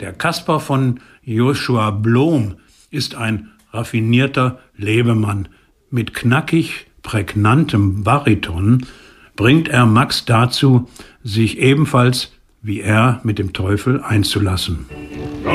Der Kasper von Joshua Blom ist ein raffinierter Lebemann. Mit knackig prägnantem Bariton bringt er Max dazu, sich ebenfalls wie er mit dem Teufel einzulassen.